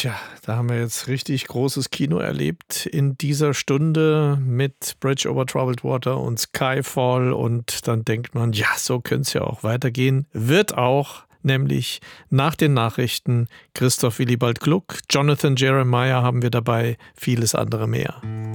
Tja, da haben wir jetzt richtig großes Kino erlebt in dieser Stunde mit Bridge over Troubled Water und Skyfall. Und dann denkt man, ja, so könnte es ja auch weitergehen. Wird auch, nämlich nach den Nachrichten Christoph Willibald Gluck, Jonathan Jeremiah haben wir dabei, vieles andere mehr.